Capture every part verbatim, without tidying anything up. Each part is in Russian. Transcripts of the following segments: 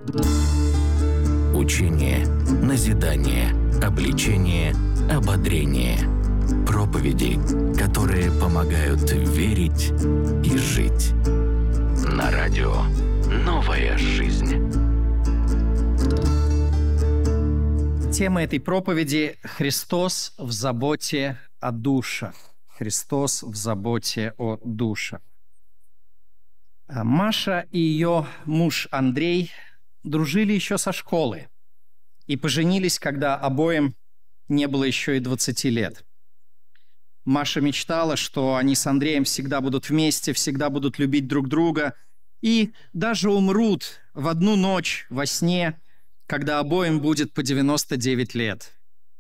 Учение, назидание, обличение, ободрение. Проповеди, которые помогают верить и жить. На радио «Новая жизнь». Тема этой проповеди – Христос в заботе о душах. Христос в заботе о душах. Маша и ее муж Андрей дружили еще со школы и поженились, когда обоим не было еще и двадцати лет. Маша мечтала, что они с Андреем всегда будут вместе, всегда будут любить друг друга и даже умрут в одну ночь во сне, когда обоим будет по девяносто девять лет.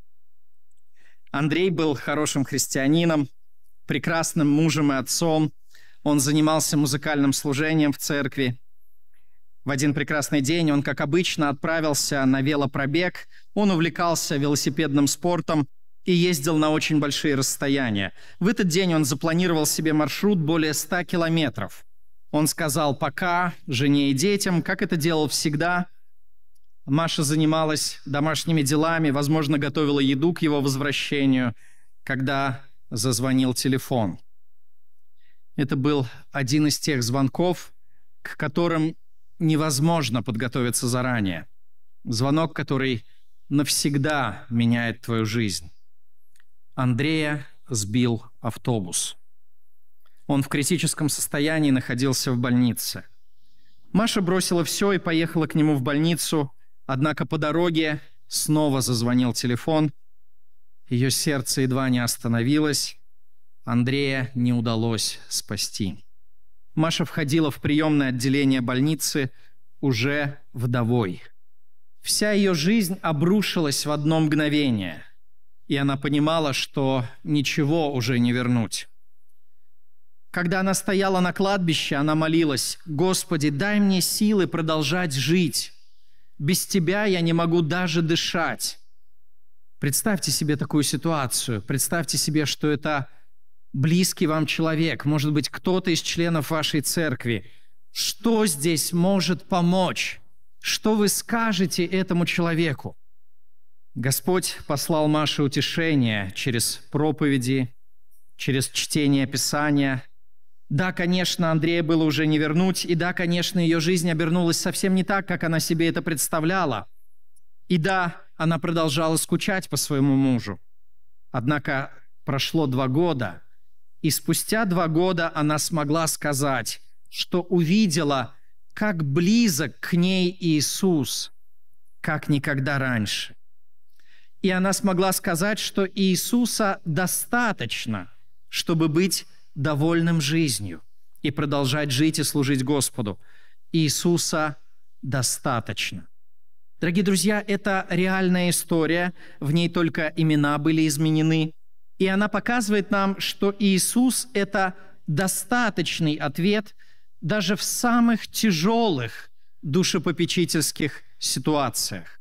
Андрей был хорошим христианином, прекрасным мужем и отцом. Он занимался музыкальным служением в церкви. В один прекрасный день он, как обычно, отправился на велопробег. Он увлекался велосипедным спортом и ездил на очень большие расстояния. В этот день он запланировал себе маршрут более ста километров. Он сказал «пока» жене и детям, как это делал всегда. Маша занималась домашними делами, возможно, готовила еду к его возвращению, когда зазвонил телефон. Это был один из тех звонков, к которым невозможно подготовиться заранее. Звонок, который навсегда меняет твою жизнь. Андрея сбил автобус. Он в критическом состоянии находился в больнице. Маша бросила все и поехала к нему в больницу, однако по дороге снова зазвонил телефон. Ее сердце едва не остановилось. Андрея не удалось спасти. Маша входила в приемное отделение больницы уже вдовой. Вся ее жизнь обрушилась в одно мгновение, и она понимала, что ничего уже не вернуть. Когда она стояла на кладбище, она молилась: «Господи, дай мне силы продолжать жить. Без Тебя я не могу даже дышать». Представьте себе такую ситуацию. Представьте себе, что это близкий вам человек, может быть, кто-то из членов вашей церкви. Что здесь может помочь? Что вы скажете этому человеку? Господь послал Маше утешение через проповеди, через чтение Писания. Да, конечно, Андрея было уже не вернуть, и да, конечно, ее жизнь обернулась совсем не так, как она себе это представляла. И да, она продолжала скучать по своему мужу. Однако прошло два года, и спустя два года она смогла сказать, что увидела, как близок к ней Иисус, как никогда раньше. И она смогла сказать, что Иисуса достаточно, чтобы быть довольным жизнью и продолжать жить и служить Господу. Иисуса достаточно. Дорогие друзья, это реальная история, в ней только имена были изменены. И она показывает нам, что Иисус – это достаточный ответ даже в самых тяжелых душепопечительских ситуациях.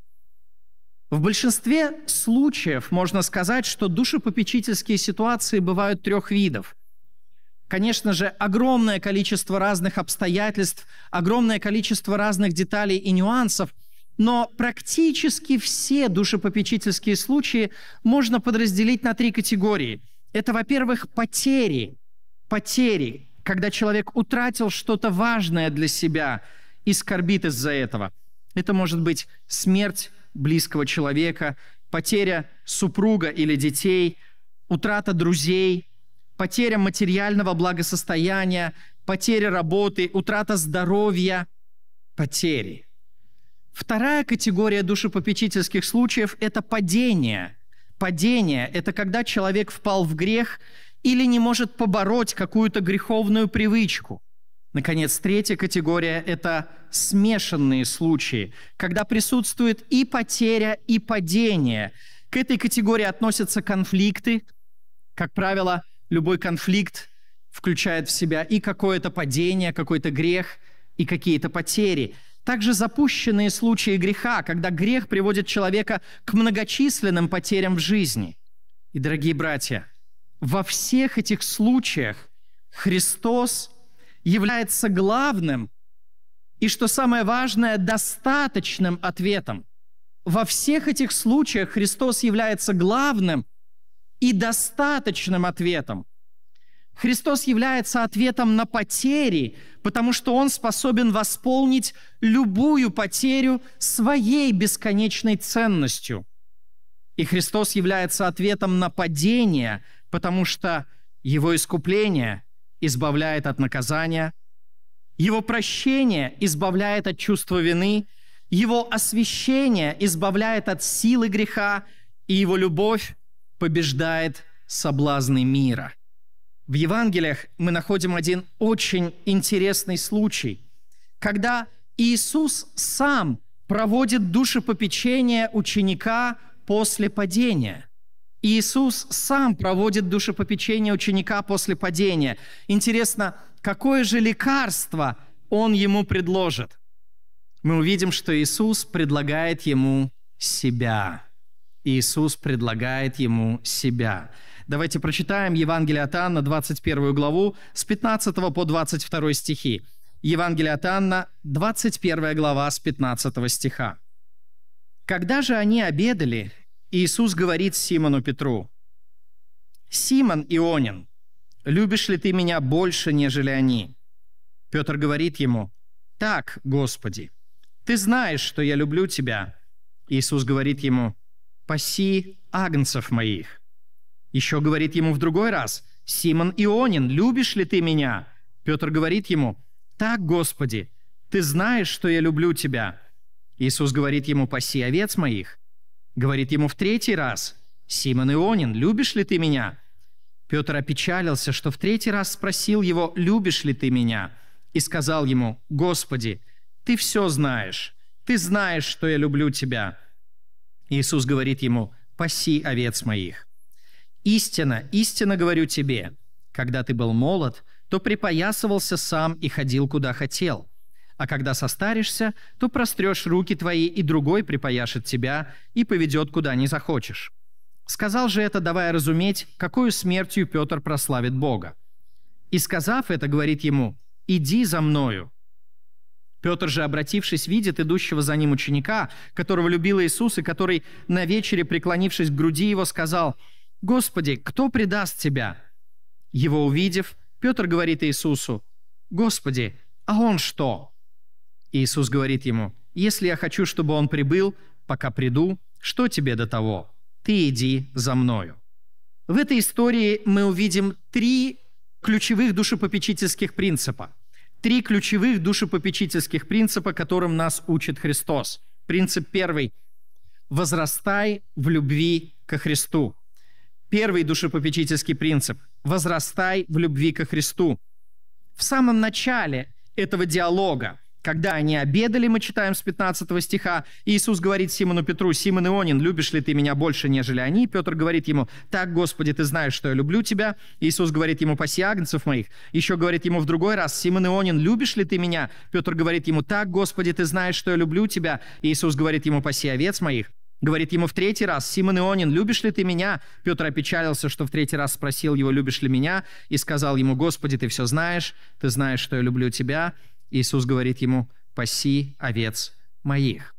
В большинстве случаев можно сказать, что душепопечительские ситуации бывают трех видов. Конечно же, огромное количество разных обстоятельств, огромное количество разных деталей и нюансов, но практически все душепопечительские случаи можно подразделить на три категории. Это, во-первых, потери. Потери, когда человек утратил что-то важное для себя и скорбит из-за этого. Это может быть смерть близкого человека, потеря супруга или детей, утрата друзей, потеря материального благосостояния, потеря работы, утрата здоровья, потери. Вторая категория душепопечительских случаев – это падение. Падение – это когда человек впал в грех или не может побороть какую-то греховную привычку. Наконец, третья категория – это смешанные случаи, когда присутствует и потеря, и падение. К этой категории относятся конфликты. Как правило, любой конфликт включает в себя и какое-то падение, какой-то грех, и какие-то потери. Также запущенные случаи греха, когда грех приводит человека к многочисленным потерям в жизни. И, дорогие братья, во всех этих случаях Христос является главным И что самое важное, достаточным ответом. Во всех этих случаях Христос является главным и достаточным ответом. Христос является ответом на потери, потому что Он способен восполнить любую потерю своей бесконечной ценностью. И Христос является ответом на падение, потому что Его искупление избавляет от наказания, Его прощение избавляет от чувства вины, Его освящение избавляет от силы греха, и Его любовь побеждает соблазны мира. В Евангелиях мы находим один очень интересный случай, когда Иисус сам проводит душепопечение ученика после падения. Иисус сам проводит душепопечение ученика после падения. Интересно, какое же лекарство Он ему предложит? Мы увидим, что Иисус предлагает ему себя. Иисус предлагает ему себя. Давайте прочитаем Евангелие от Иоанна, двадцать первую главу, с пятнадцатого по двадцать второй стихи. Евангелие от Иоанна, двадцать первая глава, с пятнадцатого стиха. «Когда же они обедали, Иисус говорит Симону Петру: „Симон Ионин, любишь ли ты меня больше, нежели они?“ Петр говорит ему: „Так, Господи, ты знаешь, что я люблю тебя“. Иисус говорит ему: „Паси агнцев моих“. Еще говорит ему в другой раз: „Симон Ионин, любишь ли ты меня?“ Петр говорит ему: „Так, Господи, ты знаешь, что я люблю тебя“. Иисус говорит ему: „Паси овец моих“. Говорит ему в третий раз: „Симон Ионин, любишь ли ты меня?“ Петр опечалился, что в третий раз спросил его: „Любишь ли ты меня?“ И сказал ему: „Господи, ты все знаешь, ты знаешь, что я люблю тебя“. Иисус говорит ему: „Паси овец моих“. Истинно, истинно говорю тебе, когда ты был молод, то припоясывался сам и ходил, куда хотел. А когда состаришься, то прострешь руки твои, и другой припояшет тебя и поведет, куда не захочешь“. Сказал же это, давая разуметь, какою смертью Петр прославит Бога. И, сказав это, говорит ему: „Иди за мною“. Петр же, обратившись, видит идущего за ним ученика, которого любил Иисус, и который на вечере, преклонившись к груди его, сказал: „Господи, кто предаст тебя?“ Его увидев, Петр говорит Иисусу: „Господи, а он что?“ Иисус говорит ему: „Если я хочу, чтобы он прибыл, пока приду, что тебе до того? Ты иди за мною“. В этой истории мы увидим три ключевых душепопечительских принципа. Три ключевых душепопечительских принципа, которым нас учит Христос. Принцип первый – возрастай в любви ко Христу. Первый душепопечительский принцип – возрастай в любви ко Христу. В самом начале этого диалога, когда они обедали, мы читаем с пятнадцатого стиха, Иисус говорит Симону Петру: „Симон Ионин, любишь ли ты меня больше, нежели они?“ Петр говорит ему: „Так, Господи, ты знаешь, что я люблю тебя“. Иисус говорит ему: „Паси агнцев моих“. Еще говорит ему в другой раз: „Симон Ионин, любишь ли ты меня?“ Петр говорит ему: „Так, Господи, ты знаешь, что я люблю тебя“. Иисус говорит ему: „Паси овец моих“. Говорит ему в третий раз: „Симон Ионин, любишь ли ты меня?“ Петр опечалился, что в третий раз спросил его: „Любишь ли меня?“ И сказал ему: „Господи, ты все знаешь, ты знаешь, что я люблю тебя“. Иисус говорит ему: „Паси овец моих“.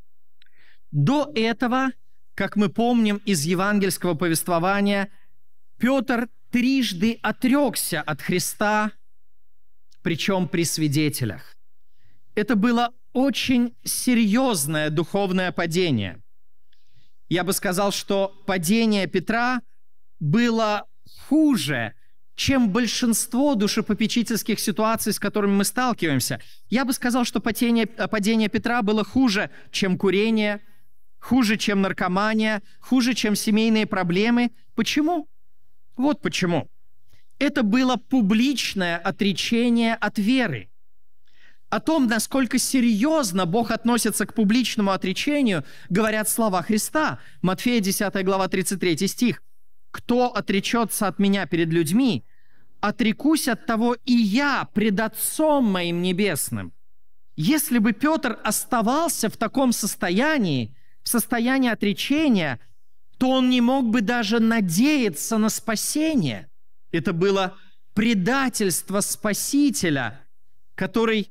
До этого, как мы помним из евангельского повествования, Петр трижды отрекся от Христа, причем при свидетелях. Это было очень серьезное духовное падение. Я бы сказал, что падение Петра было хуже, чем большинство душепопечительских ситуаций, с которыми мы сталкиваемся. Я бы сказал, что падение, падение Петра было хуже, чем курение, хуже, чем наркомания, хуже, чем семейные проблемы. Почему? Вот почему. Это было публичное отречение от веры. О том, насколько серьезно Бог относится к публичному отречению, говорят слова Христа. Матфея десятая глава, тридцать третий стих. «Кто отречется от меня перед людьми, отрекусь от того и я пред Отцом моим небесным». Если бы Петр оставался в таком состоянии, в состоянии отречения, то он не мог бы даже надеяться на спасение. Это было предательство Спасителя, который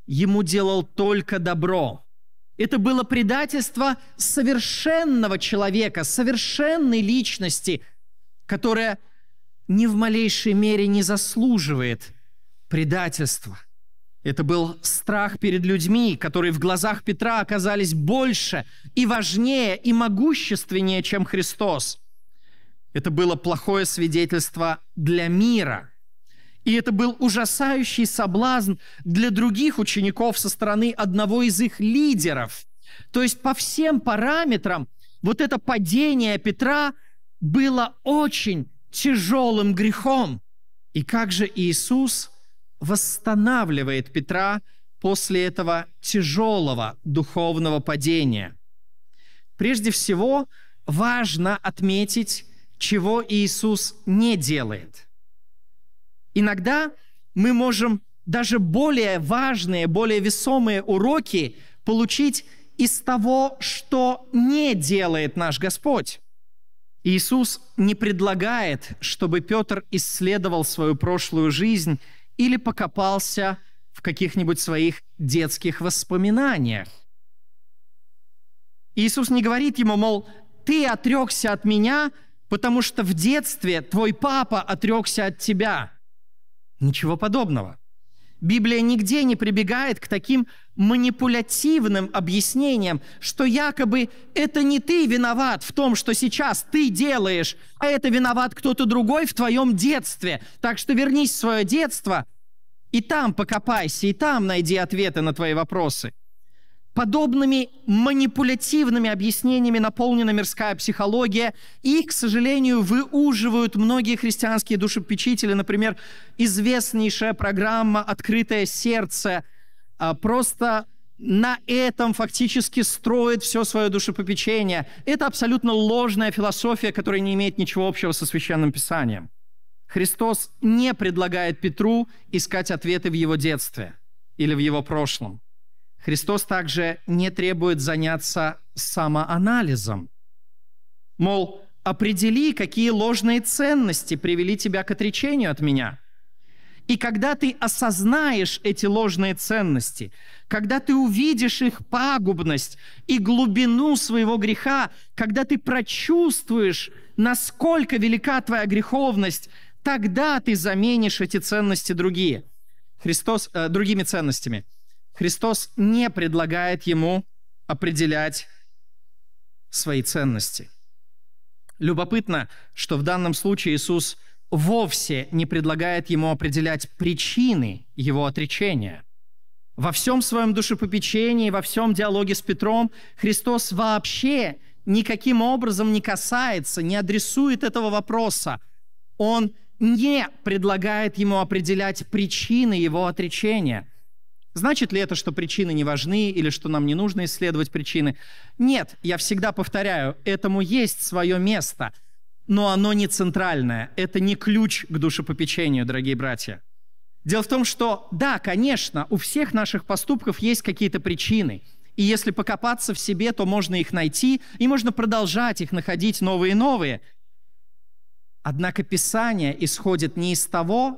ему делал только добро. Это было предательство совершенного человека, совершенной личности, которая ни в малейшей мере не заслуживает предательства. Это был страх перед людьми, которые в глазах Петра оказались больше и важнее и могущественнее, чем Христос. Это было плохое свидетельство для мира. И это был ужасающий соблазн для других учеников со стороны одного из их лидеров. То есть по всем параметрам вот это падение Петра было очень тяжелым грехом. И как же Иисус восстанавливает Петра после этого тяжелого духовного падения? Прежде всего, важно отметить, чего Иисус не делает. Иногда мы можем даже более важные, более весомые уроки получить из того, что не делает наш Господь. Иисус не предлагает, чтобы Петр исследовал свою прошлую жизнь или покопался в каких-нибудь своих детских воспоминаниях. Иисус не говорит ему, мол, ты отрекся от меня, потому что в детстве твой папа отрекся от тебя. Ничего подобного. Библия нигде не прибегает к таким манипулятивным объяснениям, что якобы это не ты виноват в том, что сейчас ты делаешь, а это виноват кто-то другой в твоем детстве. Так что вернись в свое детство и там покопайся, и там найди ответы на твои вопросы. Подобными манипулятивными объяснениями наполнена мирская психология, и их, к сожалению, выуживают многие христианские душепопечители. Например, известнейшая программа «Открытое сердце» просто на этом фактически строит все свое душепопечение. Это абсолютно ложная философия, которая не имеет ничего общего со Священным Писанием. Христос не предлагает Петру искать ответы в его детстве или в его прошлом. Христос также не требует заняться самоанализом. Мол, определи, какие ложные ценности привели тебя к отречению от меня. И когда ты осознаешь эти ложные ценности, когда ты увидишь их пагубность и глубину своего греха, когда ты прочувствуешь, насколько велика твоя греховность, тогда ты заменишь эти ценности другие, Христос, э, другими ценностями. Христос не предлагает ему определять свои ценности. Любопытно, что в данном случае Иисус вовсе не предлагает ему определять причины его отречения. Во всем своем душепопечении, во всем диалоге с Петром Христос вообще никаким образом не касается, не адресует этого вопроса. Он не предлагает ему определять причины его отречения. Значит ли это, что причины не важны или что нам не нужно исследовать причины? Нет, я всегда повторяю, этому есть свое место, но оно не центральное. Это не ключ к душепопечению, дорогие братья. Дело в том, что, да, конечно, у всех наших поступков есть какие-то причины. И если покопаться в себе, то можно их найти, и можно продолжать их находить новые и новые. Однако Писание исходит не из того,